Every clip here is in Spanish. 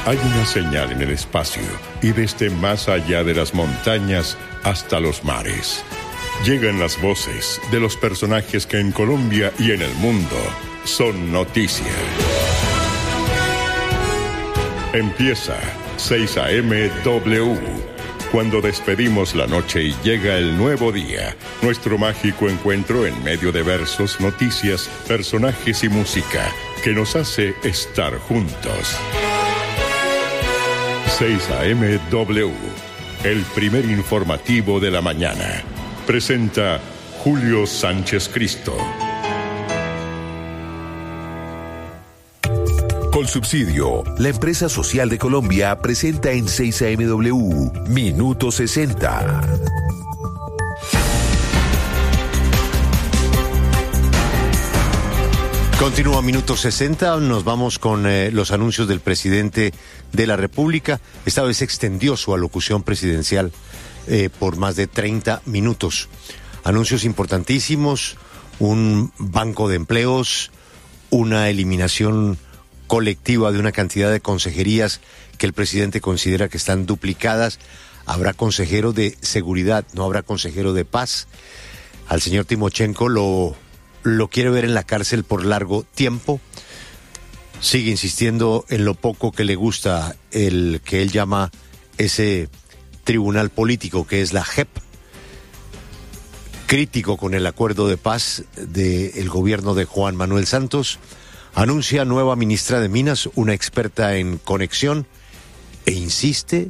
Hay una señal en el espacio y desde más allá de las montañas hasta los mares. Llegan las voces de los personajes que en Colombia y en el mundo son noticia. Empieza 6 a.m. W. Cuando despedimos la noche y llega el nuevo día, nuestro mágico encuentro en medio de versos, noticias, personajes y música que nos hace estar juntos. 6 a.m. W, el primer informativo de la mañana. Presenta Julio Sánchez Cristo. Colsubsidio, la empresa social de Colombia, presenta en 6 a.m.W. Minuto 60. Continúa Minuto 60, nos vamos con los anuncios del presidente de la República. Esta vez extendió su alocución presidencial por más de 30 minutos. Anuncios importantísimos, un banco de empleos, una eliminación colectiva de una cantidad de consejerías que el presidente considera que están duplicadas. Habrá consejero de seguridad, no habrá consejero de paz. Al señor Timochenko lo quiere ver en la cárcel por largo tiempo. Sigue insistiendo en lo poco que le gusta el que él llama ese tribunal político que es la JEP. Crítico con el acuerdo de paz del gobierno de Juan Manuel Santos. Anuncia nueva ministra de Minas, una experta en conexión, e insiste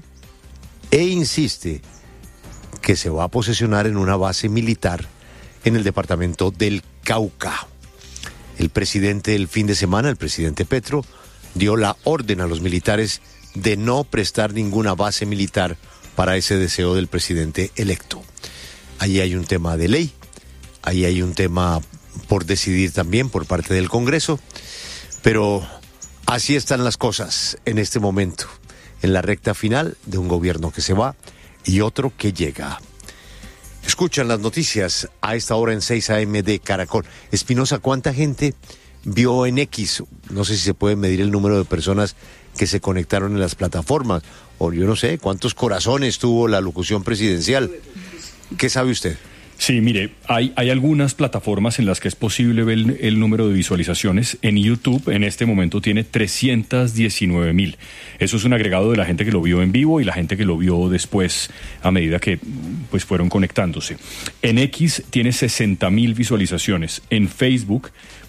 que se va a posesionar en una base militar en el departamento del Cauca. El presidente el fin de semana, el presidente Petro, dio la orden a los militares de no prestar ninguna base militar para ese deseo del presidente electo. Ahí hay un tema de ley, ahí hay un tema por decidir también por parte del Congreso, pero así están las cosas en este momento, en la recta final de un gobierno que se va y otro que llega. Escuchan las noticias a esta hora en 6 a.m. de Caracol. Espinosa, ¿cuánta gente vio en X? No sé si se puede medir el número de personas que se conectaron en las plataformas, o yo no sé, ¿cuántos corazones tuvo la locución presidencial? ¿Qué sabe usted? Sí, mire, hay algunas plataformas en las que es posible ver el número de visualizaciones. En YouTube, en este momento, tiene 319,000. Eso es un agregado de la gente que lo vio en vivo y la gente que lo vio después, a medida que pues fueron conectándose. En X tiene 60,000 visualizaciones. En Facebook,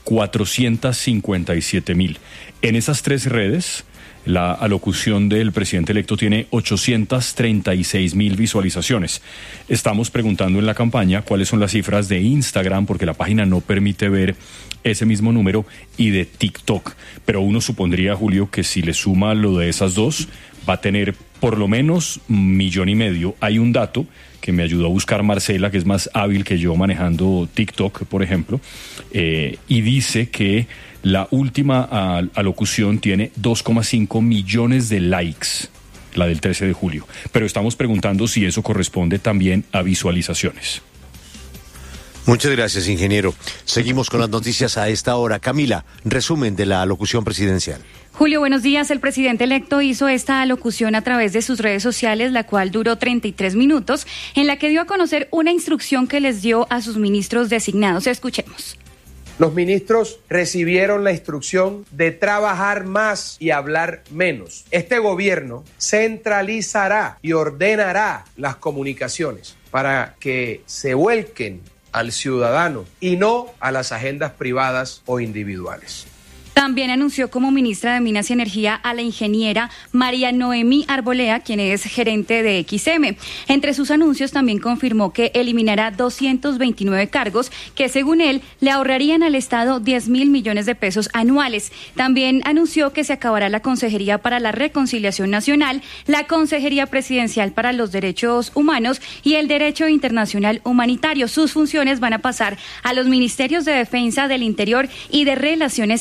457,000. En esas tres redes, la alocución del presidente electo tiene 836,000 visualizaciones. Estamos preguntando en la campaña cuáles son las cifras de Instagram, porque la página no permite ver ese mismo número, y de TikTok. Pero uno supondría, Julio, que si le suma lo de esas dos, va a tener por lo menos 1,5 millones. Hay un dato que me ayudó a buscar Marcela, que es más hábil que yo manejando TikTok, por ejemplo, y dice que la última alocución tiene 2,5 millones de likes, la del 13 de julio. Pero estamos preguntando si eso corresponde también a visualizaciones. Muchas gracias, ingeniero. Seguimos con las noticias a esta hora. Camila, resumen de la alocución presidencial. Julio, buenos días. El presidente electo hizo esta alocución a través de sus redes sociales, la cual duró 33 minutos, en la que dio a conocer una instrucción que les dio a sus ministros designados. Escuchemos. Los ministros recibieron la instrucción de trabajar más y hablar menos. Este gobierno centralizará y ordenará las comunicaciones para que se vuelquen al ciudadano y no a las agendas privadas o individuales. También anunció como ministra de Minas y Energía a la ingeniera María Noemí Arboleda, quien es gerente de XM. Entre sus anuncios también confirmó que eliminará 229 cargos que, según él, le ahorrarían al Estado 10,000 millones de pesos anuales. También anunció que se acabará la Consejería para la Reconciliación Nacional, la Consejería Presidencial para los Derechos Humanos y el Derecho Internacional Humanitario. Sus funciones van a pasar a los Ministerios de Defensa, del Interior y de Relaciones Exteriores.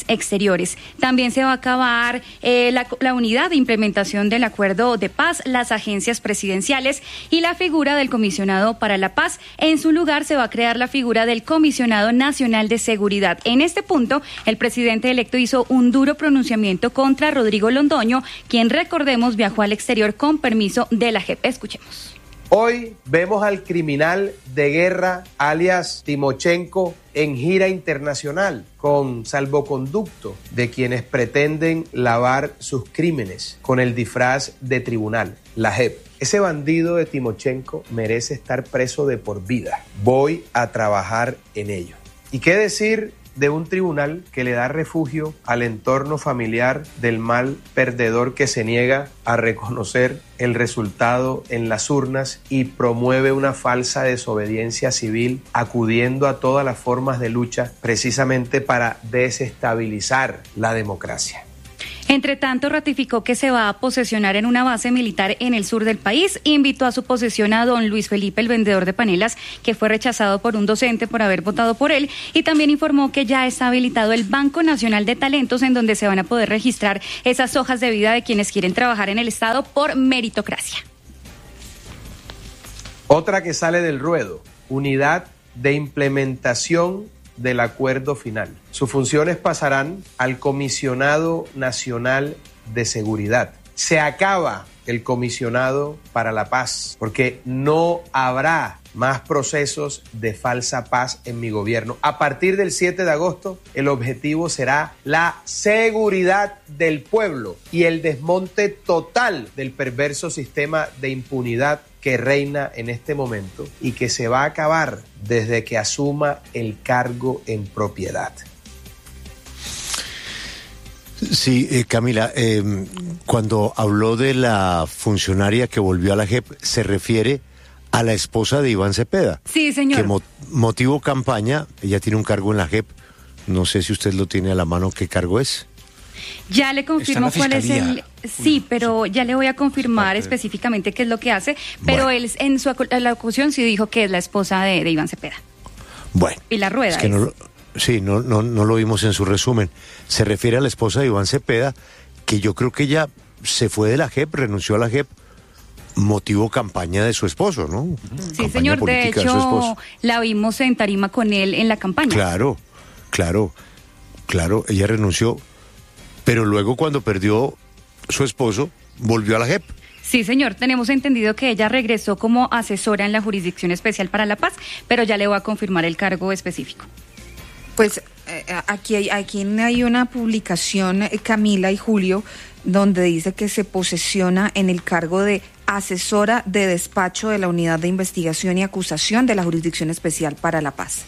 anteriores. También se va a acabar la unidad de implementación del acuerdo de paz, las agencias presidenciales y la figura del comisionado para la paz. En su lugar se va a crear la figura del comisionado nacional de seguridad. En este punto, el presidente electo hizo un duro pronunciamiento contra Rodrigo Londoño, quien, recordemos, viajó al exterior con permiso de la JEP. Escuchemos. Hoy vemos al criminal de guerra, alias Timochenko, en gira internacional con salvoconducto de quienes pretenden lavar sus crímenes con el disfraz de tribunal, la JEP. Ese bandido de Timochenko merece estar preso de por vida. Voy a trabajar en ello. ¿Y qué decir de un tribunal que le da refugio al entorno familiar del mal perdedor que se niega a reconocer el resultado en las urnas y promueve una falsa desobediencia civil, acudiendo a todas las formas de lucha precisamente para desestabilizar la democracia? Entre tanto, ratificó que se va a posesionar en una base militar en el sur del país. Invitó a su posesión a don Luis Felipe, el vendedor de panelas, que fue rechazado por un docente por haber votado por él. Y también informó que ya está habilitado el Banco Nacional de Talentos, en donde se van a poder registrar esas hojas de vida de quienes quieren trabajar en el Estado por meritocracia. Otra que sale del ruedo, unidad de implementación del acuerdo final. Sus funciones pasarán al Comisionado Nacional de Seguridad. Se acaba el Comisionado para la Paz, porque no habrá más procesos de falsa paz en mi gobierno. A partir del 7 de agosto, el objetivo será la seguridad del pueblo y el desmonte total del perverso sistema de impunidad que reina en este momento y que se va a acabar desde que asuma el cargo en propiedad. Sí, Camila, cuando habló de la funcionaria que volvió a la JEP, se refiere a la esposa de Iván Cepeda. Sí, señor. Que motivó campaña, ella tiene un cargo en la JEP, no sé si usted lo tiene a la mano, ¿qué cargo es? Ya le confirmo cuál es el... Sí, pero ya le voy a confirmar específicamente qué es lo que hace, pero él en su alocución sí dijo que es la esposa de Iván Cepeda. Bueno. Y la rueda es que no lo vimos en su resumen. Se refiere a la esposa de Iván Cepeda, que yo creo que ella se fue de la JEP, renunció a la JEP, motivó campaña de su esposo, ¿no? Sí, campaña señor, de hecho la vimos en tarima con él en la campaña. Claro, ella renunció, pero luego cuando perdió su esposo, volvió a la JEP. Sí, señor, tenemos entendido que ella regresó como asesora en la Jurisdicción Especial para la Paz, pero ya le voy a confirmar el cargo específico. Pues aquí hay una publicación, Camila y Julio, donde dice que se posesiona en el cargo de asesora de despacho de la Unidad de Investigación y Acusación de la Jurisdicción Especial para la Paz.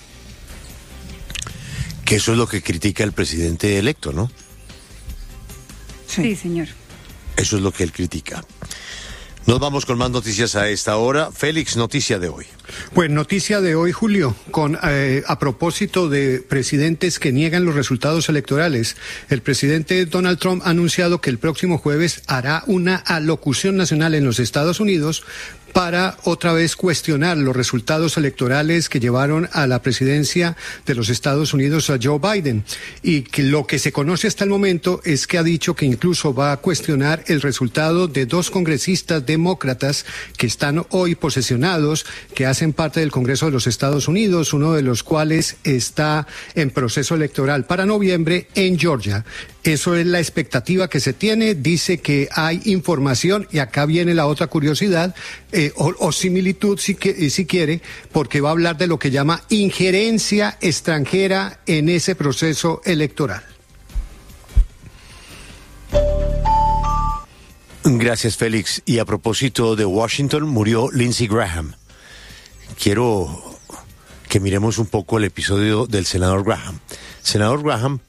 Que eso es lo que critica el presidente electo, ¿no? Sí, señor. Eso es lo que él critica. Nos vamos con más noticias a esta hora. Félix, noticia de hoy. Pues noticia de hoy, Julio, a propósito de presidentes que niegan los resultados electorales. El presidente Donald Trump ha anunciado que el próximo jueves hará una alocución nacional en los Estados Unidos para otra vez cuestionar los resultados electorales que llevaron a la presidencia de los Estados Unidos a Joe Biden. Y que lo que se conoce hasta el momento es que ha dicho que incluso va a cuestionar el resultado de dos congresistas demócratas que están hoy posesionados, que hacen parte del Congreso de los Estados Unidos, uno de los cuales está en proceso electoral para noviembre en Georgia. Eso es la expectativa que se tiene. Dice que hay información, y acá viene la otra curiosidad, o similitud si quiere, porque va a hablar de lo que llama injerencia extranjera en ese proceso electoral. Gracias, Félix. Y a propósito de Washington, murió Lindsey Graham. Quiero que miremos un poco el episodio del senador Graham. Senador Graham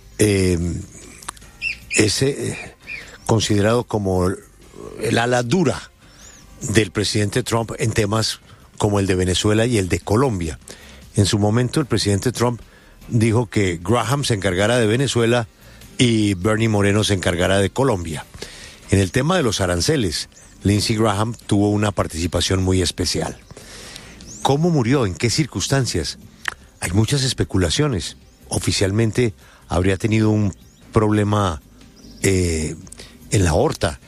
es considerado como el ala dura del presidente Trump en temas como el de Venezuela y el de Colombia. En su momento, el presidente Trump dijo que Graham se encargara de Venezuela y Bernie Moreno se encargara de Colombia. En el tema de los aranceles, Lindsey Graham tuvo una participación muy especial. ¿Cómo murió? ¿En qué circunstancias? Hay muchas especulaciones. Oficialmente habría tenido un problema en la aorta.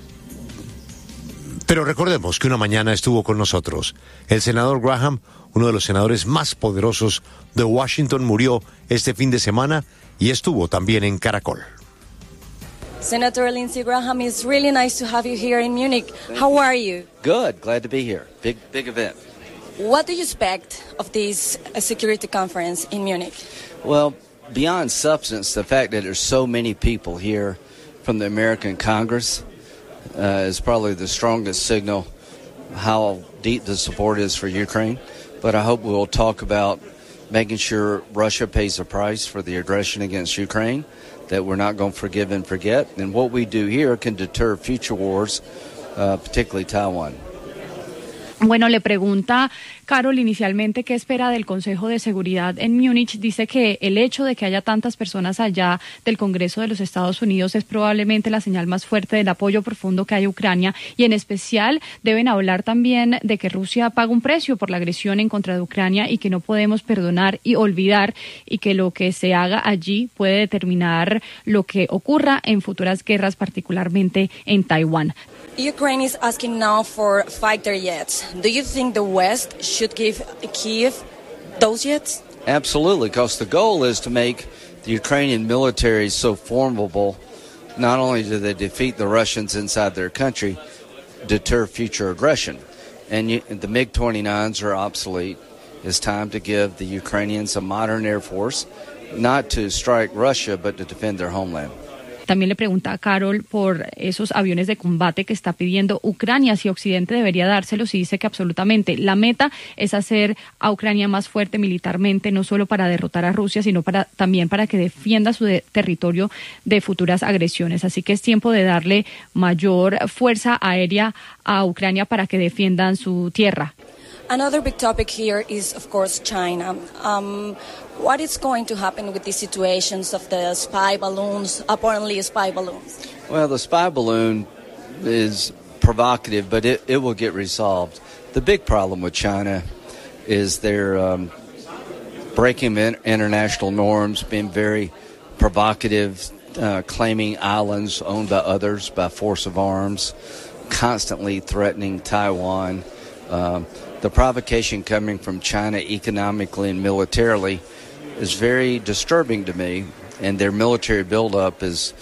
Pero recordemos que una mañana estuvo con nosotros el senador Graham, uno de los senadores más poderosos de Washington, murió este fin de semana y estuvo también en Caracol. Senator Lindsey Graham, it's really nice to have you here in Munich. How are you? Good, glad to be here. Big event. What do you expect of this security conference in Munich? Well, beyond substance, the fact that there's so many people here from the American Congress is probably the strongest signal how deep the support is for Ukraine. But I hope we'll talk about making sure Russia pays the price for the aggression against Ukraine, that we're not going to forgive and forget. And what we do here can deter future wars, particularly Taiwan. Bueno, le pregunta Carol inicialmente qué espera del Consejo de Seguridad en Múnich. Dice que el hecho de que haya tantas personas allá del Congreso de los Estados Unidos es probablemente la señal más fuerte del apoyo profundo que hay a Ucrania, y en especial deben hablar también de que Rusia paga un precio por la agresión en contra de Ucrania y que no podemos perdonar y olvidar, y que lo que se haga allí puede determinar lo que ocurra en futuras guerras, particularmente en Taiwán. Ukraine is asking now for fighter jets. Do you think the West should give Kyiv those jets? Absolutely, because the goal is to make the Ukrainian military so formidable, not only do they defeat the Russians inside their country, deter future aggression. And the MiG-29s are obsolete. It's time to give the Ukrainians a modern air force, not to strike Russia, but to defend their homeland. También le pregunta a Carol por esos aviones de combate que está pidiendo Ucrania, si Occidente debería dárselos, y dice que absolutamente. La meta es hacer a Ucrania más fuerte militarmente, no solo para derrotar a Rusia, sino también para que defienda su territorio de futuras agresiones. Así que es tiempo de darle mayor fuerza aérea a Ucrania para que defiendan su tierra. Another big topic here is, of course, China. What is going to happen with these situations of the spy balloons, apparently spy balloons? Well, the spy balloon is provocative, but it will get resolved. The big problem with China is they're breaking international norms, being very provocative, claiming islands owned by others by force of arms, constantly threatening Taiwan. The provocation coming from China economically and militarily is very disturbing to me, and their military buildup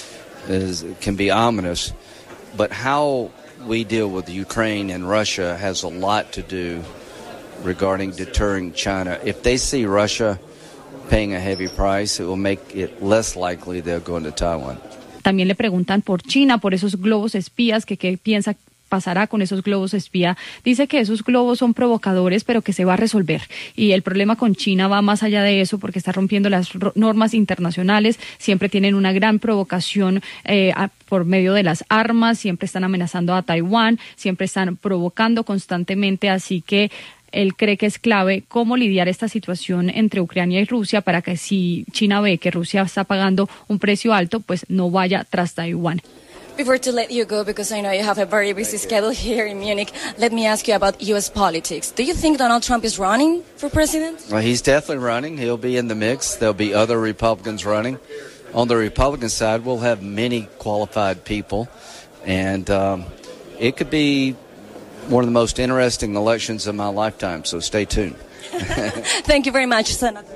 can be ominous. But how we deal with Ukraine and Russia has a lot to do regarding deterring China. If they see Russia paying a heavy price, it will make it less likely they'll go into Taiwan. También le preguntan por China, por esos globos espías, que qué piensa pasará con esos globos espía. Dice que esos globos son provocadores, pero que se va a resolver. Y el problema con China va más allá de eso, porque está rompiendo las normas internacionales. Siempre tienen una gran provocación por medio de las armas, siempre están amenazando a Taiwán, siempre están provocando constantemente. Así que él cree que es clave cómo lidiar esta situación entre Ucrania y Rusia, para que si China ve que Rusia está pagando un precio alto, pues no vaya tras Taiwán. Before to let you go, because I know you have a very busy schedule here in Munich, let me ask you about U.S. politics. Do you think Donald Trump is running for president? Well, he's definitely running. He'll be in the mix. There'll be other Republicans running. On the Republican side, we'll have many qualified people, and it could be one of the most interesting elections of my lifetime, so stay tuned. Thank you very much, Senator.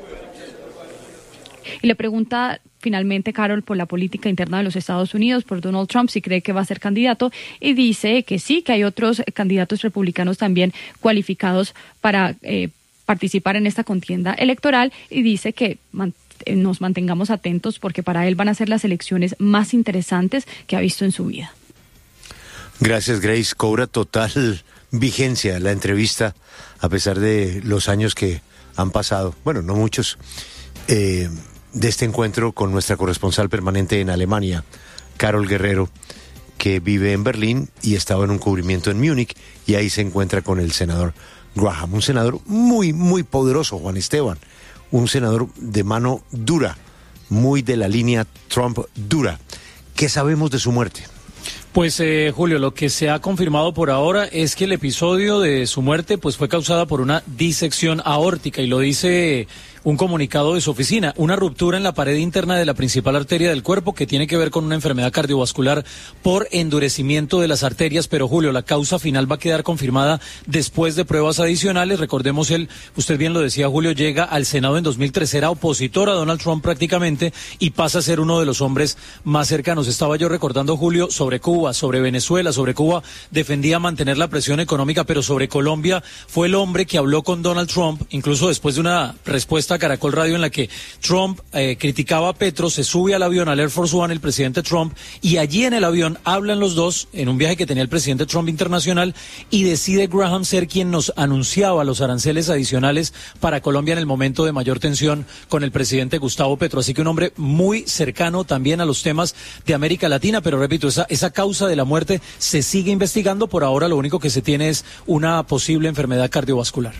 Y le pregunta finalmente Carol por la política interna de los Estados Unidos, por Donald Trump, si cree que va a ser candidato, y dice que sí, que hay otros candidatos republicanos también cualificados para participar en esta contienda electoral, y dice que nos mantengamos atentos porque para él van a ser las elecciones más interesantes que ha visto en su vida. Gracias, Grace. Cobra total vigencia la entrevista a pesar de los años que han pasado, bueno, no muchos, de este encuentro con nuestra corresponsal permanente en Alemania, Carol Guerrero, que vive en Berlín y estaba en un cubrimiento en Múnich, y ahí se encuentra con el senador Graham, un senador muy, muy poderoso, Juan Esteban, un senador de mano dura, muy de la línea Trump dura. ¿Qué sabemos de su muerte? Pues Julio, lo que se ha confirmado por ahora es que el episodio de su muerte pues fue causada por una disección aórtica, y lo dice un comunicado de su oficina, una ruptura en la pared interna de la principal arteria del cuerpo que tiene que ver con una enfermedad cardiovascular por endurecimiento de las arterias, pero Julio, la causa final va a quedar confirmada después de pruebas adicionales. Recordemos, usted bien lo decía, Julio, llega al Senado en 2013, era opositor a Donald Trump prácticamente y pasa a ser uno de los hombres más cercanos. Estaba yo recordando, Julio, sobre Cuba, sobre Venezuela, sobre Cuba defendía mantener la presión económica, pero sobre Colombia fue el hombre que habló con Donald Trump, incluso después de una respuesta a Caracol Radio en la que Trump criticaba a Petro, se sube al avión, al Air Force One, el presidente Trump, y allí en el avión hablan los dos, en un viaje que tenía el presidente Trump internacional, y decide Graham ser quien nos anunciaba los aranceles adicionales para Colombia en el momento de mayor tensión con el presidente Gustavo Petro. Así que un hombre muy cercano también a los temas de América Latina, pero repito, esa causa de la muerte se sigue investigando. Por ahora lo único que se tiene es una posible enfermedad cardiovascular.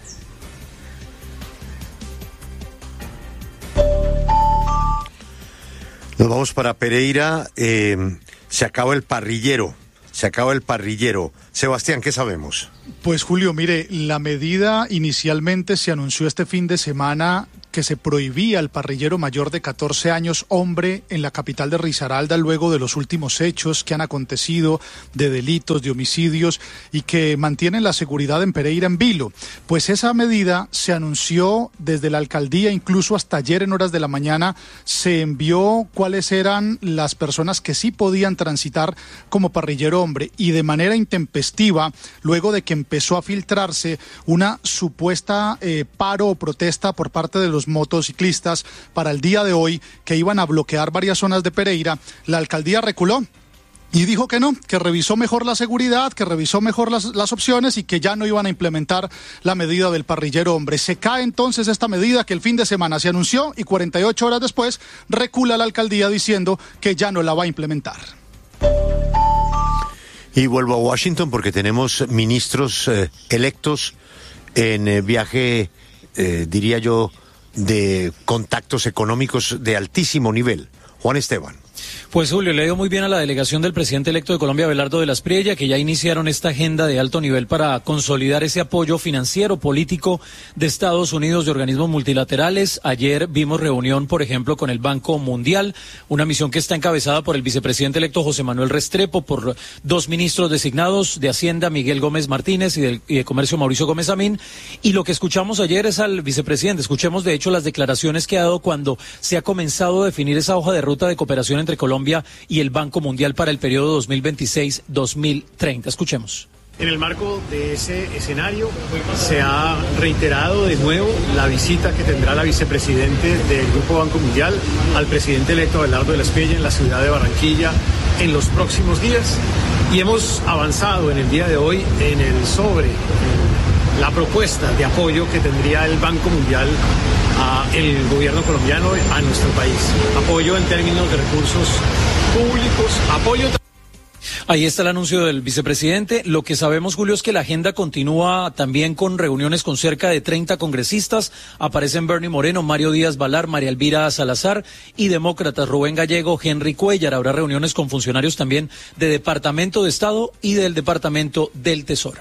Nos vamos para Pereira. Se acaba el parrillero. Sebastián, ¿qué sabemos? Pues Julio, mire, la medida inicialmente se anunció este fin de semana que se prohibía al parrillero mayor de 14 años, hombre, en la capital de Risaralda, luego de los últimos hechos que han acontecido de delitos, de homicidios y que mantienen la seguridad en Pereira en vilo. Pues esa medida se anunció desde la alcaldía, incluso hasta ayer en horas de la mañana se envió cuáles eran las personas que sí podían transitar como parrillero hombre, y de manera intempestiva, luego de que empezó a filtrarse una supuesta paro o protesta por parte de los motociclistas para el día de hoy que iban a bloquear varias zonas de Pereira, la alcaldía reculó y dijo que no, que revisó mejor la seguridad, que revisó mejor las opciones y que ya no iban a implementar la medida del parrillero hombre. Se cae entonces esta medida que el fin de semana se anunció y 48 horas después recula la alcaldía diciendo que ya no la va a implementar. Y vuelvo a Washington porque tenemos ministros electos en viaje, diría yo, de contactos económicos de altísimo nivel. Juan Esteban. Pues Julio, le ha ido muy bien a la delegación del presidente electo de Colombia, Abelardo de la Espriella, que ya iniciaron esta agenda de alto nivel para consolidar ese apoyo financiero, político de Estados Unidos, de organismos multilaterales. Ayer vimos reunión, por ejemplo, con el Banco Mundial, una misión que está encabezada por el vicepresidente electo José Manuel Restrepo, por dos ministros designados de Hacienda, Miguel Gómez Martínez, y de Comercio, Mauricio Gómez Amín. Y lo que escuchamos ayer es al vicepresidente. Escuchemos, de hecho, las declaraciones que ha dado cuando se ha comenzado a definir esa hoja de ruta de cooperación entre Colombia y el Banco Mundial para el periodo 2026-2030. Escuchemos. En el marco de ese escenario se ha reiterado de nuevo la visita que tendrá la vicepresidente del Grupo Banco Mundial al presidente electo Abelardo de la Espriella en la ciudad de Barranquilla en los próximos días, y hemos avanzado en el día de hoy sobre la propuesta de apoyo que tendría el Banco Mundial el gobierno colombiano a nuestro país. Apoyo en términos de recursos públicos, apoyo. Ahí está el anuncio del vicepresidente. Lo que sabemos, Julio, es que la agenda continúa también con reuniones con cerca de 30 congresistas. Aparecen Bernie Moreno, Mario Díaz Balar, María Elvira Salazar y demócratas Rubén Gallego, Henry Cuellar. Habrá reuniones con funcionarios también de Departamento de Estado y del Departamento del Tesoro.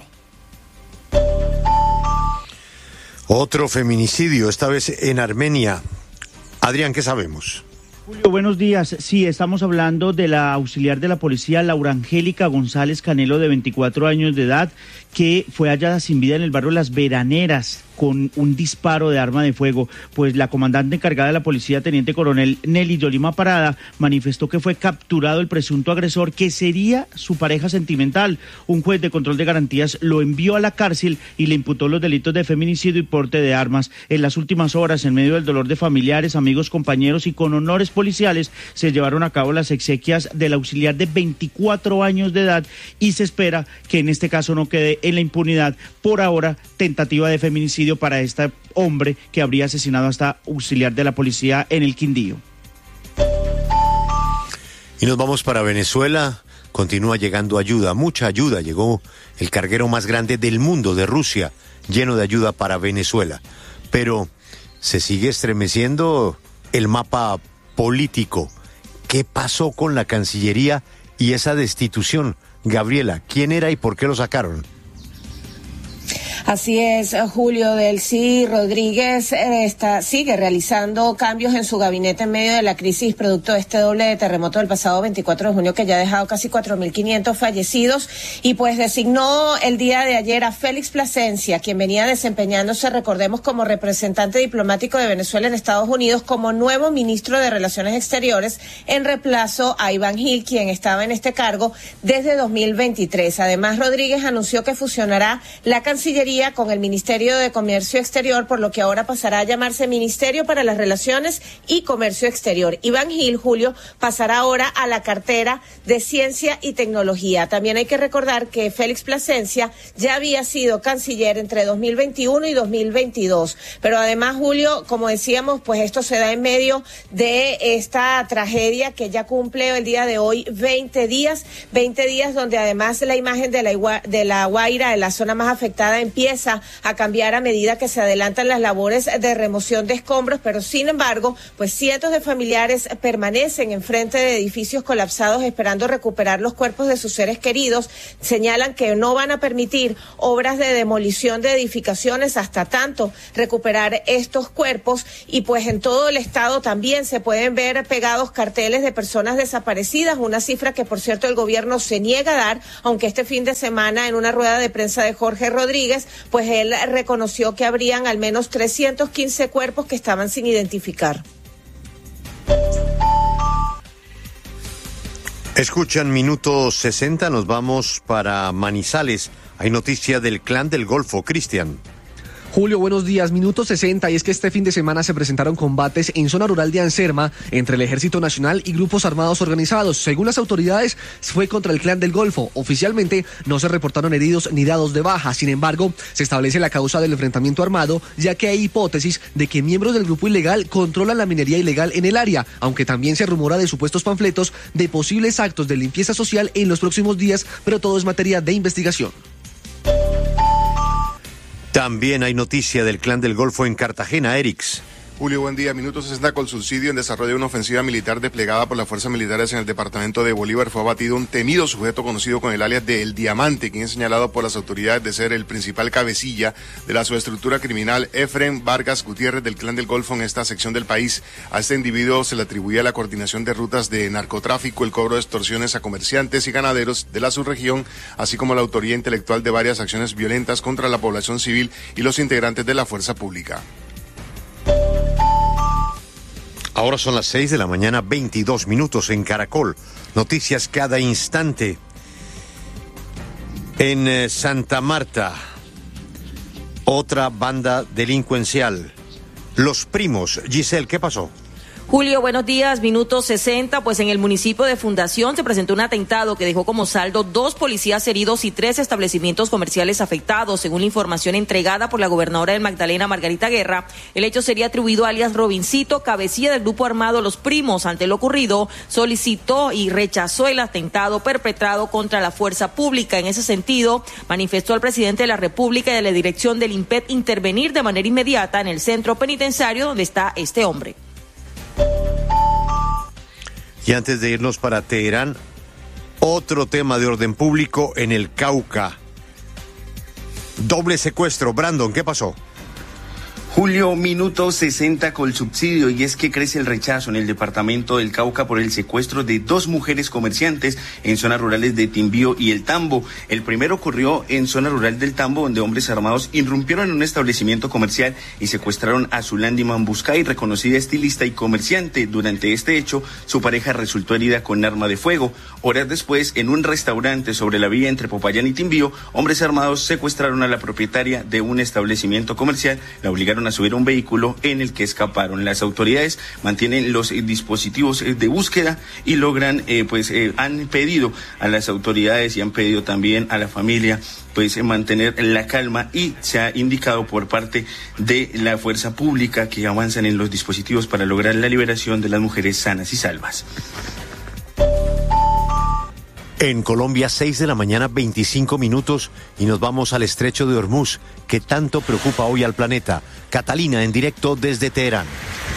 Otro feminicidio, esta vez en Armenia. Adrián, ¿qué sabemos? Julio, buenos días. Sí, estamos hablando de la auxiliar de la policía, Laura Angélica González Canelo, de 24 años de edad, que fue hallada sin vida en el barrio Las Veraneras con un disparo de arma de fuego. Pues la comandante encargada de la policía, teniente coronel Nelly Yolima Parada, manifestó que fue capturado el presunto agresor, que sería su pareja sentimental. Un juez de control de garantías lo envió a la cárcel y le imputó los delitos de feminicidio y porte de armas. En las últimas horas, en medio del dolor de familiares, amigos, compañeros y con honores policiales, se llevaron a cabo las exequias del auxiliar de 24 años de edad y se espera que en este caso no quede en la impunidad. Por ahora, tentativa de feminicidio para este hombre que habría asesinado a esta auxiliar de la policía en el Quindío. Y nos vamos para Venezuela. Continúa llegando ayuda, mucha ayuda. Llegó el carguero más grande del mundo, de Rusia, lleno de ayuda para Venezuela. Pero se sigue estremeciendo el mapa político. ¿Qué pasó con la Cancillería y esa destitución? Gabriela, ¿quién era y por qué lo sacaron? Así es, Julio. Delcy Rodríguez sigue realizando cambios en su gabinete en medio de la crisis producto de este doble terremoto del pasado 24 de junio que ya ha dejado casi 4.500 fallecidos, y pues designó el día de ayer a Félix Plasencia, quien venía desempeñándose, recordemos, como representante diplomático de Venezuela en Estados Unidos, como nuevo ministro de Relaciones Exteriores, en reemplazo a Iván Gil, quien estaba en este cargo desde 2023. Además, Rodríguez anunció que fusionará la Cancillería con el Ministerio de Comercio Exterior, por lo que ahora pasará a llamarse Ministerio para las Relaciones y Comercio Exterior. Iván Gil, Julio, pasará ahora a la cartera de Ciencia y Tecnología. También hay que recordar que Félix Plasencia ya había sido canciller entre 2021 y 2022. Pero además, Julio, como decíamos, pues esto se da en medio de esta tragedia que ya cumple el día de hoy 20 días donde además la imagen de la Guaira, de la zona más afectada, empieza a cambiar a medida que se adelantan las labores de remoción de escombros, pero sin embargo, pues cientos de familiares permanecen enfrente de edificios colapsados esperando recuperar los cuerpos de sus seres queridos. Señalan que no van a permitir obras de demolición de edificaciones hasta tanto recuperar estos cuerpos, y pues en todo el estado también se pueden ver pegados carteles de personas desaparecidas, una cifra que por cierto el gobierno se niega a dar, aunque este fin de semana en una rueda de prensa de Jorge Rodríguez, pues él reconoció que habrían al menos 315 cuerpos que estaban sin identificar. Escuchan Minuto 60, nos vamos para Manizales. Hay noticia del Clan del Golfo, Cristian. Julio, buenos días. Minuto 60, y es que este fin de semana se presentaron combates en zona rural de Anserma entre el Ejército Nacional y grupos armados organizados. Según las autoridades, fue contra el Clan del Golfo. Oficialmente no se reportaron heridos ni dados de baja. Sin embargo, se establece la causa del enfrentamiento armado, ya que hay hipótesis de que miembros del grupo ilegal controlan la minería ilegal en el área, aunque también se rumora de supuestos panfletos de posibles actos de limpieza social en los próximos días, pero todo es materia de investigación. También hay noticia del Clan del Golfo en Cartagena, Erix. Julio, buen día. Minuto 60, con subsidio en desarrollo de una ofensiva militar desplegada por las fuerzas militares en el departamento de Bolívar, fue abatido un temido sujeto conocido con el alias de El Diamante, quien es señalado por las autoridades de ser el principal cabecilla de la subestructura criminal Efren Vargas Gutiérrez del Clan del Golfo en esta sección del país. A este individuo se le atribuía la coordinación de rutas de narcotráfico, el cobro de extorsiones a comerciantes y ganaderos de la subregión, así como la autoría intelectual de varias acciones violentas contra la población civil y los integrantes de la fuerza pública. Ahora son las 6 de la mañana, 22 minutos en Caracol. Noticias cada instante. En Santa Marta, otra banda delincuencial. Los Primos. Giselle, ¿qué pasó? Julio, buenos días. Minuto 60, pues en el municipio de Fundación se presentó un atentado que dejó como saldo 2 policías heridos y 3 establecimientos comerciales afectados. Según la información entregada por la gobernadora del Magdalena, Margarita Guerra, el hecho sería atribuido a alias Robincito, cabecilla del grupo armado Los Primos. Ante lo ocurrido, solicitó y rechazó el atentado perpetrado contra la fuerza pública. En ese sentido, manifestó al presidente de la República y a la dirección del INPET intervenir de manera inmediata en el centro penitenciario donde está este hombre. Y antes de irnos para Teherán, otro tema de orden público en el Cauca. Doble secuestro. Brandon, ¿qué pasó? Julio, minuto 60 con el subsidio, y es que crece el rechazo en el departamento del Cauca por el secuestro de 2 mujeres comerciantes en zonas rurales de Timbío y El Tambo. El primero ocurrió en zona rural del Tambo, donde hombres armados irrumpieron en un establecimiento comercial y secuestraron a Zulandi Mambuscay, reconocida estilista y comerciante. Durante este hecho, su pareja resultó herida con arma de fuego. Horas después, en un restaurante sobre la vía entre Popayán y Timbío, hombres armados secuestraron a la propietaria de un establecimiento comercial, la obligaron a subir a un vehículo en el que escaparon. Las autoridades mantienen los dispositivos de búsqueda y logran, han pedido a las autoridades y han pedido también a la familia mantener la calma, y se ha indicado por parte de la fuerza pública que avanzan en los dispositivos para lograr la liberación de las mujeres sanas y salvas. En Colombia, 6 de la mañana, 25 minutos, y nos vamos al estrecho de Hormuz, que tanto preocupa hoy al planeta. Catalina, en directo desde Teherán.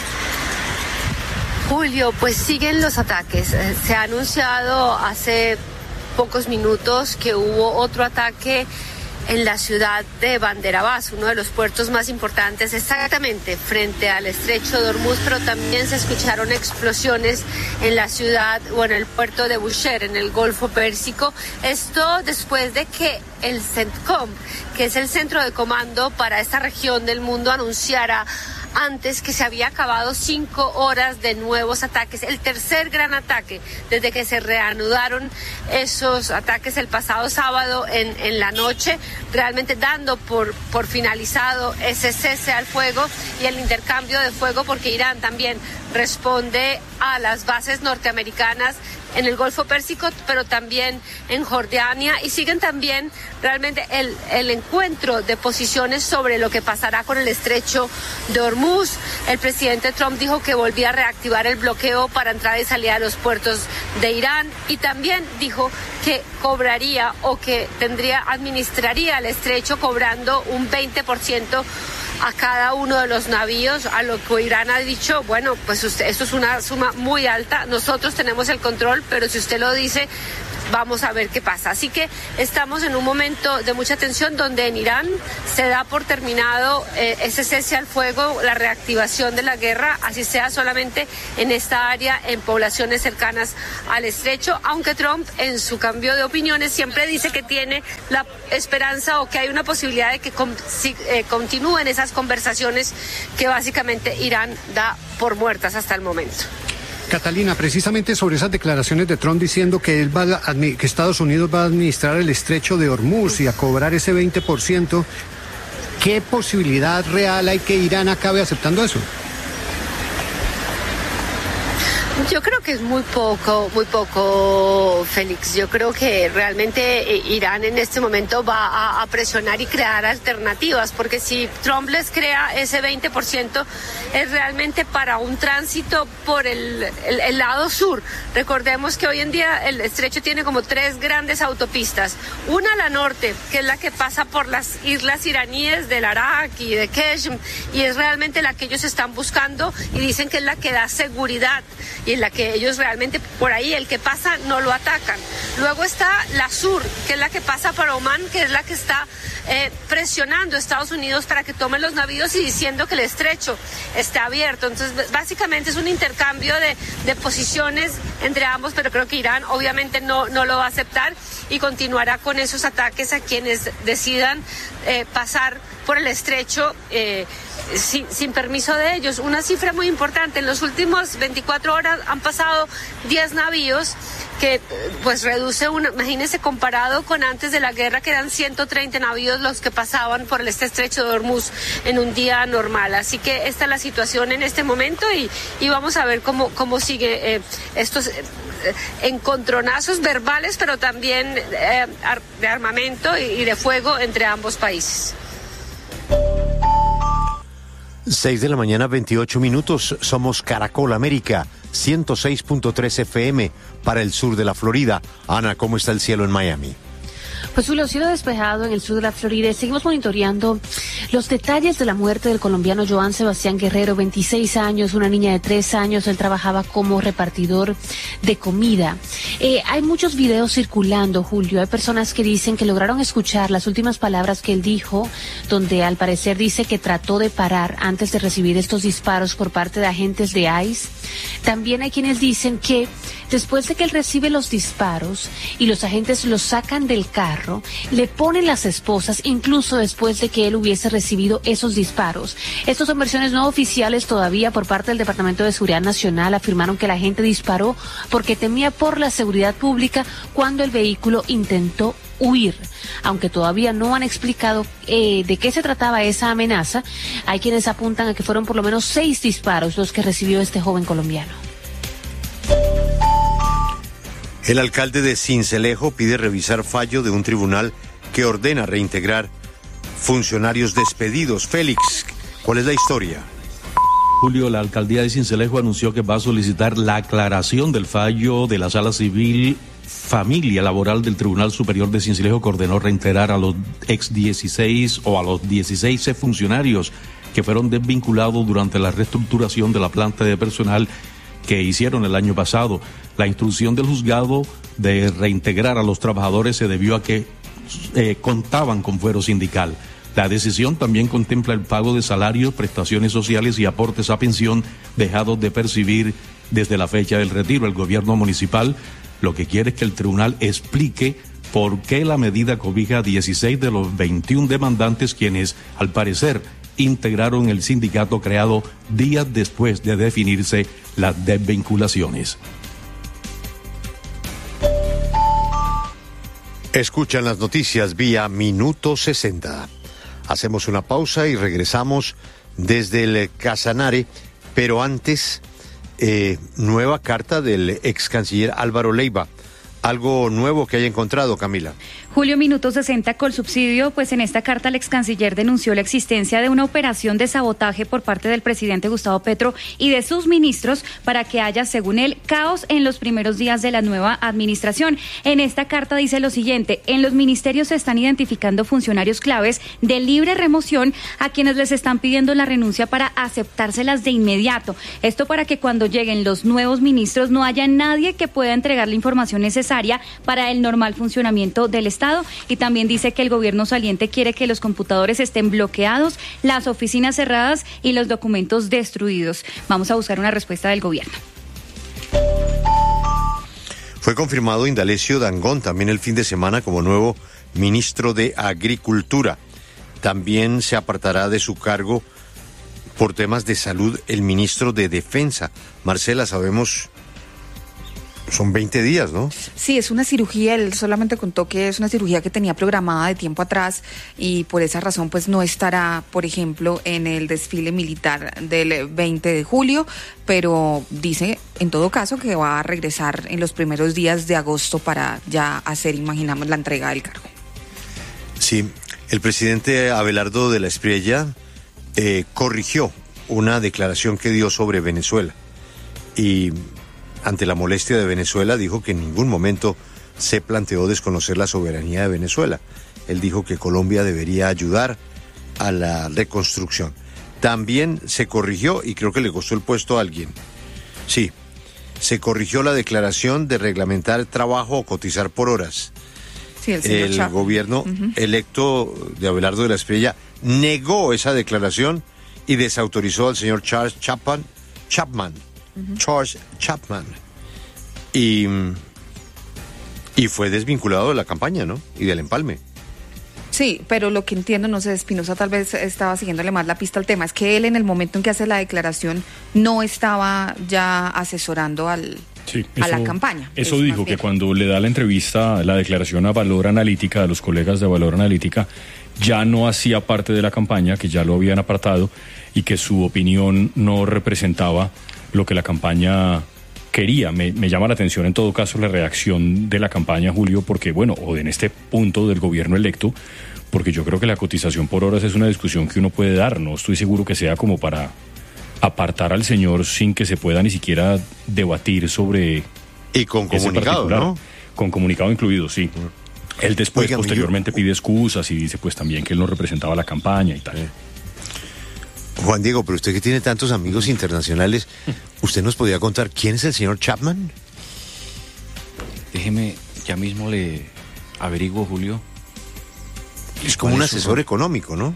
Julio, pues siguen los ataques. Se ha anunciado hace pocos minutos que hubo otro ataque en la ciudad de Bandar Abbas, uno de los puertos más importantes, exactamente frente al estrecho de Hormuz, pero también se escucharon explosiones en la ciudad o en el puerto de Bushehr, en el Golfo Pérsico. Esto después de que el CENTCOM, que es el centro de comando para esta región del mundo, anunciara antes que se había acabado 5 horas de nuevos ataques, el tercer gran ataque desde que se reanudaron esos ataques el pasado sábado en la noche, realmente dando por finalizado ese cese al fuego y el intercambio de fuego, porque Irán también responde a las bases norteamericanas en el Golfo Pérsico, pero también en Jordania, y siguen también realmente el encuentro de posiciones sobre lo que pasará con el estrecho de Hormuz. El presidente Trump dijo que volvía a reactivar el bloqueo para entrada y salida de los puertos de Irán, y también dijo que cobraría o que administraría el estrecho cobrando un 20% a cada uno de los navíos, a lo que Irán ha dicho, bueno, pues esto es una suma muy alta, nosotros tenemos el control, pero si usted lo dice, vamos a ver qué pasa. Así que estamos en un momento de mucha tensión donde en Irán se da por terminado ese cese al fuego, la reactivación de la guerra, así sea solamente en esta área, en poblaciones cercanas al estrecho, aunque Trump en su cambio de opiniones siempre dice que tiene la esperanza o que hay una posibilidad de que continúen esas conversaciones que básicamente Irán da por muertas hasta el momento. Catalina, precisamente sobre esas declaraciones de Trump diciendo que que Estados Unidos va a administrar el estrecho de Hormuz y a cobrar ese 20%, ¿qué posibilidad real hay que Irán acabe aceptando eso? Yo creo que es muy poco, Félix. Yo creo que realmente Irán en este momento va a presionar y crear alternativas, porque si Trump les crea ese 20% es realmente para un tránsito por el lado sur. Recordemos que hoy en día el estrecho tiene como 3 grandes autopistas. Una a la norte, que es la que pasa por las islas iraníes del Arak y de Keshm, y es realmente la que ellos están buscando y dicen que es la que da seguridad y en la que ellos realmente por ahí el que pasa no lo atacan. Luego está la sur, que es la que pasa para Omán, que es la que está presionando a Estados Unidos para que tomen los navíos y diciendo que el estrecho está abierto. Entonces básicamente es un intercambio de posiciones entre ambos, pero creo que Irán obviamente no lo va a aceptar y continuará con esos ataques a quienes decidan pasar por el estrecho sin permiso de ellos. Una cifra muy importante, en los últimos 24 horas han pasado 10 navíos, que pues reduce imagínense, comparado con antes de la guerra, que eran 130 navíos los que pasaban por este estrecho de Hormuz en un día normal. Así que esta es la situación en este momento y vamos a ver cómo sigue estos encontronazos verbales, pero también de armamento y de fuego entre ambos países. 6 de la mañana, 28 minutos. Somos Caracol América, 106.3 FM para el sur de la Florida. Ana, ¿cómo está el cielo en Miami? Pues un cielo despejado en el sur de la Florida. Seguimos monitoreando los detalles de la muerte del colombiano Joan Sebastián Guerrero, 26 años, una niña de 3 años. Él trabajaba como repartidor de comida. Hay muchos videos circulando, Julio. Hay personas que dicen que lograron escuchar las últimas palabras que él dijo, donde al parecer dice que trató de parar antes de recibir estos disparos por parte de agentes de ICE. También hay quienes dicen que después de que él recibe los disparos y los agentes lo sacan del carro, le ponen las esposas, incluso después de que él hubiese recibido esos disparos. Estas son versiones no oficiales todavía por parte del Departamento de Seguridad Nacional. Afirmaron que la gente disparó porque temía por la seguridad pública cuando el vehículo intentó huir. Aunque todavía no han explicado de qué se trataba esa amenaza, hay quienes apuntan a que fueron por lo menos 6 disparos los que recibió este joven colombiano. El alcalde de Sincelejo pide revisar fallo de un tribunal que ordena reintegrar funcionarios despedidos. Félix, ¿cuál es la historia? Julio, la alcaldía de Sincelejo anunció que va a solicitar la aclaración del fallo de la Sala Civil Familia Laboral del Tribunal Superior de Sincelejo, que ordenó reintegrar a los ex 16 o a los 16 funcionarios que fueron desvinculados durante la reestructuración de la planta de personal que hicieron el año pasado. La instrucción del juzgado de reintegrar a los trabajadores se debió a que contaban con fuero sindical. La decisión también contempla el pago de salarios, prestaciones sociales y aportes a pensión dejados de percibir desde la fecha del retiro. El gobierno municipal lo que quiere es que el tribunal explique por qué la medida cobija a 16 de los 21 demandantes, quienes, al parecer, integraron el sindicato creado días después de definirse las desvinculaciones. Escuchan las noticias vía Minuto 60. Hacemos una pausa y regresamos desde el Casanare, pero antes, nueva carta del ex canciller Álvaro Leiva. Algo nuevo que haya encontrado, Camila. Julio, Minuto 60 Colsubsidio, pues en esta carta el ex canciller denunció la existencia de una operación de sabotaje por parte del presidente Gustavo Petro y de sus ministros para que haya, según él, caos en los primeros días de la nueva administración. En esta carta dice lo siguiente: en los ministerios se están identificando funcionarios claves de libre remoción a quienes les están pidiendo la renuncia para aceptárselas de inmediato. Esto para que cuando lleguen los nuevos ministros no haya nadie que pueda entregar la información necesaria para el normal funcionamiento del Estado. Y también dice que el gobierno saliente quiere que los computadores estén bloqueados, las oficinas cerradas y los documentos destruidos. Vamos a buscar una respuesta del gobierno. Fue confirmado Indalecio Dangond también el fin de semana como nuevo ministro de Agricultura. También se apartará de su cargo por temas de salud el ministro de Defensa. Marcela, sabemos, son 20 días, ¿no? Sí, es una cirugía, él solamente contó que es una cirugía que tenía programada de tiempo atrás y por esa razón pues no estará, por ejemplo, en el desfile militar del 20 de julio, pero dice en todo caso que va a regresar en los primeros días de agosto para ya hacer, imaginamos, la entrega del cargo. Sí, el presidente Abelardo de la Espriella corrigió una declaración que dio sobre Venezuela y ante la molestia de Venezuela dijo que en ningún momento se planteó desconocer la soberanía de Venezuela. Él dijo que Colombia debería ayudar a la reconstrucción. También se corrigió, y creo que le costó el puesto a alguien. Sí, se corrigió la declaración de reglamentar trabajo o cotizar por horas. Sí, el gobierno electo de Abelardo de la Espriella negó esa declaración y desautorizó al señor Charles Chapman. Charles Chapman, y fue desvinculado de la campaña, ¿no? Y del empalme. Sí, pero lo que entiendo, no sé, Espinosa tal vez estaba siguiéndole más la pista al tema, es que él en el momento en que hace la declaración no estaba ya asesorando a la campaña. Eso dijo, que cuando le da la entrevista, la declaración a Valor Analítica, a los colegas de Valor Analítica, ya no hacía parte de la campaña, que ya lo habían apartado y que su opinión no representaba lo que la campaña quería. Me llama la atención en todo caso la reacción de la campaña, Julio, porque bueno, o en este punto del gobierno electo, porque yo creo que la cotización por horas es una discusión que uno puede dar, no estoy seguro que sea como para apartar al señor sin que se pueda ni siquiera debatir sobre... Y con comunicado, ¿no? Con comunicado incluido, sí. Él después, posteriormente, pide excusas y dice pues también que él no representaba la campaña y tal. Juan Diego, pero usted que tiene tantos amigos internacionales, ¿usted nos podría contar quién es el señor Chapman? Déjeme, ya mismo le averiguo, Julio. Es como un asesor económico, ¿no?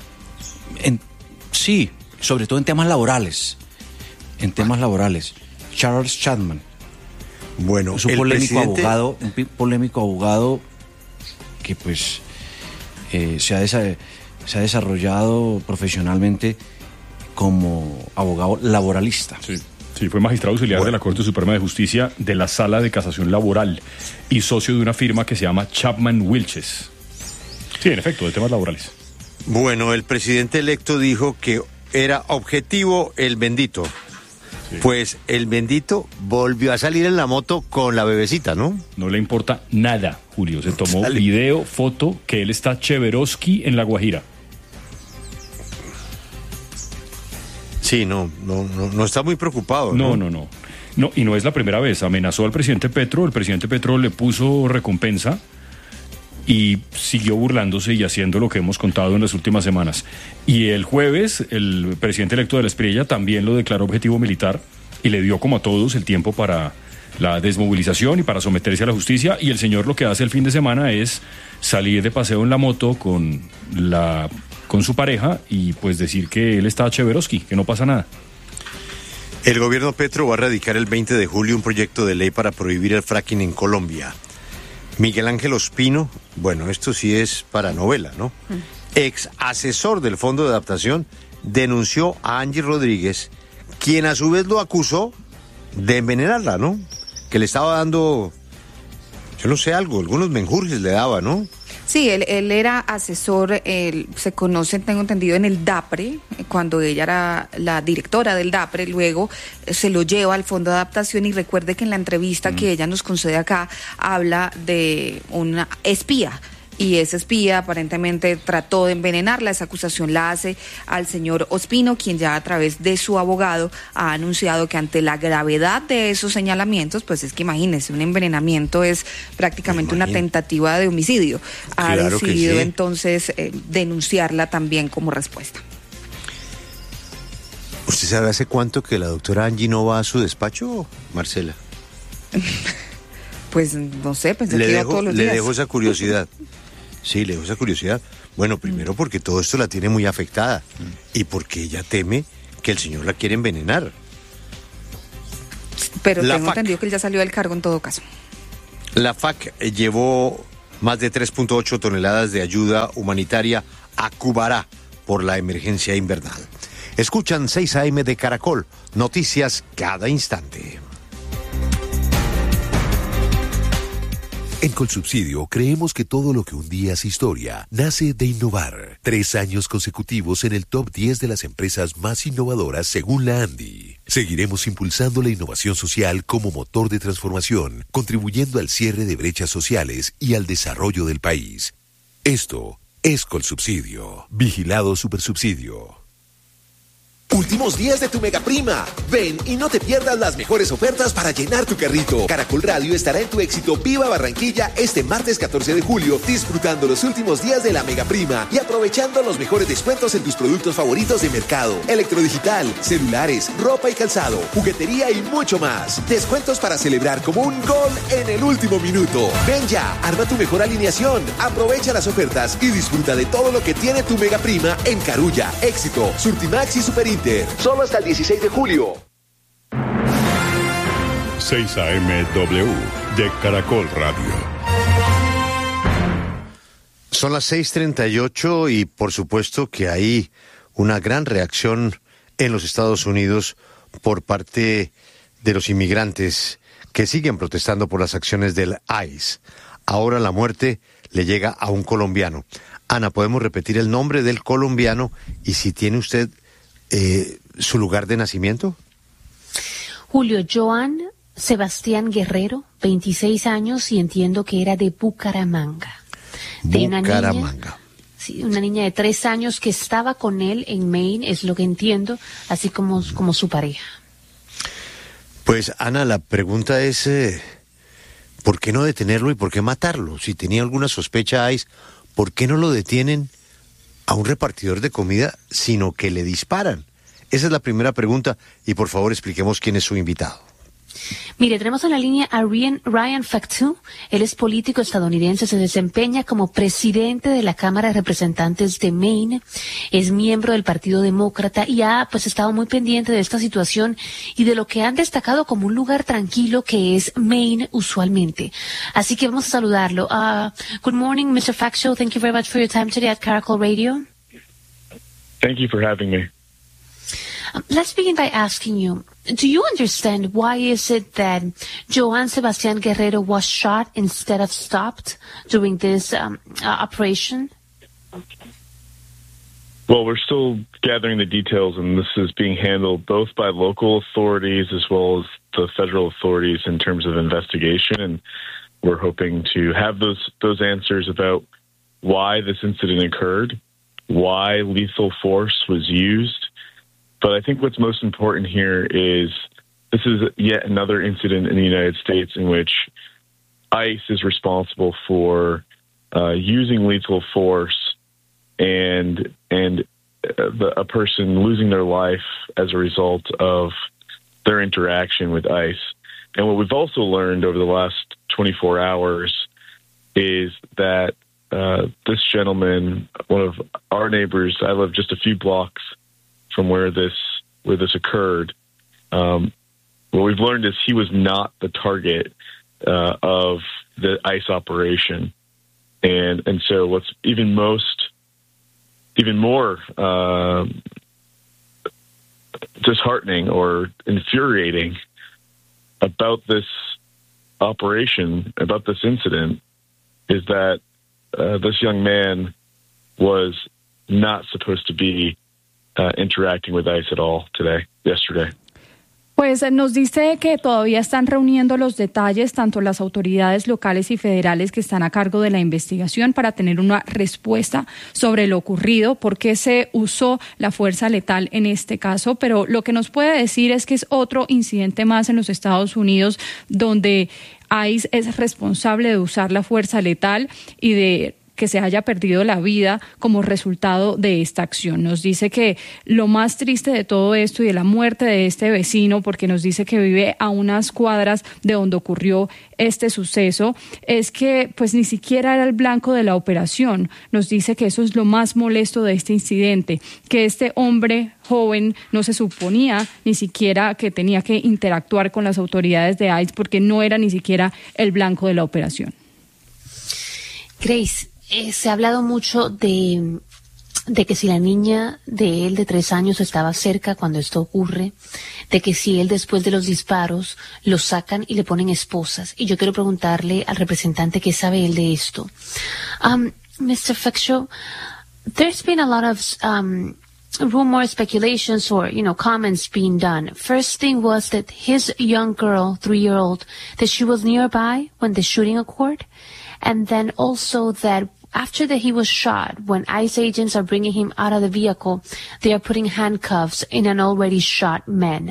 Sí, sobre todo en temas laborales. En temas laborales. Charles Chapman. Bueno, es un polémico abogado que pues se ha desarrollado profesionalmente como abogado laboralista. Sí, fue magistrado auxiliar de la Corte Suprema de Justicia de la Sala de Casación Laboral y socio de una firma que se llama Chapman Wilches. Sí, en efecto, de temas laborales. Bueno, el presidente electo dijo que era objetivo el bendito. Sí. Pues el bendito volvió a salir en la moto con la bebecita, ¿no? No le importa nada, Julio. Se tomó video, foto, que él está Cheveroski en La Guajira. Sí, no está muy preocupado. No, y no es la primera vez. Amenazó al presidente Petro, el presidente Petro le puso recompensa y siguió burlándose y haciendo lo que hemos contado en las últimas semanas. Y el jueves, el presidente electo de la Espriella también lo declaró objetivo militar y le dio, como a todos, el tiempo para la desmovilización y para someterse a la justicia. Y el señor lo que hace el fin de semana es salir de paseo en la moto con su pareja y pues decir que él está Cheveroski, que no pasa nada. El gobierno Petro va a radicar el 20 de julio un proyecto de ley para prohibir el fracking en Colombia. Miguel Ángel Ospino, bueno, esto sí es para novela, ¿no? Ex asesor del Fondo de Adaptación, denunció a Angie Rodríguez, quien a su vez lo acusó de envenenarla, ¿no? Que le estaba dando, yo no sé, algunos menjurjes le daba, ¿no? Sí, él era asesor, se conoce, tengo entendido, en el DAPRE, cuando ella era la directora del DAPRE, luego se lo lleva al Fondo de Adaptación y recuerde que en la entrevista que ella nos concede acá habla de una espía. Y ese espía aparentemente trató de envenenarla. Esa acusación la hace al señor Ospino, quien ya a través de su abogado ha anunciado que ante la gravedad de esos señalamientos, pues es que imagínese, un envenenamiento es prácticamente una tentativa de homicidio. Ha decidido entonces denunciarla también como respuesta. ¿Usted sabe hace cuánto que la doctora Angie no va a su despacho, Marcela? Pues no sé, pensé que iba todos los días. Le dejo esa curiosidad. Sí, le dejo esa curiosidad. Bueno, primero porque todo esto la tiene muy afectada y porque ella teme que el señor la quiere envenenar. Pero tengo entendido que él ya salió del cargo en todo caso. La FAC llevó más de 3.8 toneladas de ayuda humanitaria a Cubará por la emergencia invernal. Escuchan 6 AM de Caracol, noticias cada instante. En Colsubsidio creemos que todo lo que un día es historia nace de innovar. 3 años consecutivos en el top 10 de las empresas más innovadoras según la ANDI. Seguiremos impulsando la innovación social como motor de transformación, contribuyendo al cierre de brechas sociales y al desarrollo del país. Esto es Colsubsidio. Vigilado Supersubsidio. Últimos días de tu Mega Prima. Ven y no te pierdas las mejores ofertas para llenar tu carrito. Caracol Radio estará en tu éxito Viva Barranquilla este martes 14 de julio, disfrutando los últimos días de la Mega Prima y aprovechando los mejores descuentos en tus productos favoritos de mercado, electrodigital, celulares, ropa y calzado, juguetería y mucho más. Descuentos para celebrar como un gol en el último minuto. Ven ya, arma tu mejor alineación, aprovecha las ofertas y disfruta de todo lo que tiene tu Mega Prima en Carulla, Éxito, Surtimax y Superinter. Solo hasta el 16 de julio. 6 AMW de Caracol Radio. Son las 6:38 y por supuesto que hay una gran reacción en los Estados Unidos por parte de los inmigrantes que siguen protestando por las acciones del ICE. Ahora la muerte le llega a un colombiano. Ana, ¿podemos repetir el nombre del colombiano y si tiene usted su lugar de nacimiento? Julio Joan Sebastián Guerrero, 26 años, y entiendo que era de Bucaramanga. Bucaramanga. Una niña de 3 años que estaba con él en Maine, es lo que entiendo, así como su pareja. Pues Ana, la pregunta es, ¿por qué no detenerlo y por qué matarlo? Si tenía alguna sospecha ICE, ¿por qué no lo detienen a un repartidor de comida, sino que le disparan? Esa es la primera pregunta y por favor expliquemos quién es su invitado. Mire, tenemos en la línea a Ryan Factu. Él es político estadounidense, se desempeña como presidente de la Cámara de Representantes de Maine, es miembro del Partido Demócrata y ha estado muy pendiente de esta situación y de lo que han destacado como un lugar tranquilo que es Maine usualmente. Así que vamos a saludarlo. Good morning, Mr. Factu. Thank you very much for your time today at Caracol Radio. Thank you for having me. Let's begin by asking you, do you understand why is it that Joan Sebastián Guerrero was shot instead of stopped during this operation? Well, we're still gathering the details, and this is being handled both by local authorities as well as the federal authorities in terms of investigation, and we're hoping to have those answers about why this incident occurred, why lethal force was used. But I think what's most important here is this is yet another incident in the United States in which ICE is responsible for using lethal force and a person losing their life as a result of their interaction with ICE. And what we've also learned over the last 24 hours is that this gentleman, one of our neighbors, I live just a few blocks from where this occurred. What we've learned is he was not the target of the ICE operation, and so what's even more disheartening or infuriating about this operation, about this incident, is that this young man was not supposed to be interacting with ICE at all yesterday. Pues nos dice que todavía están reuniendo los detalles, tanto las autoridades locales y federales que están a cargo de la investigación, para tener una respuesta sobre lo ocurrido, por qué se usó la fuerza letal en este caso. Pero lo que nos puede decir es que es otro incidente más en los Estados Unidos donde ICE es responsable de usar la fuerza letal y de que se haya perdido la vida como resultado de esta acción. Nos dice que lo más triste de todo esto y de la muerte de este vecino, porque nos dice que vive a unas cuadras de donde ocurrió este suceso, es que pues ni siquiera era el blanco de la operación. Nos dice que eso es lo más molesto de este incidente, que este hombre joven no se suponía ni siquiera que tenía que interactuar con las autoridades de ICE, porque no era ni siquiera el blanco de la operación. Grace, se ha hablado mucho de que si la niña de él de 3 años estaba cerca cuando esto ocurre, de que si él después de los disparos lo sacan y le ponen esposas. Y yo quiero preguntarle al representante qué sabe él de esto. Mr. Fexo, there's been a lot of rumors, speculations, or, comments being done. First thing was that his young girl, 3-year-old, that she was nearby when the shooting occurred. And then also that after that he was shot, when ICE agents are bringing him out of the vehicle, they are putting handcuffs in an already shot man.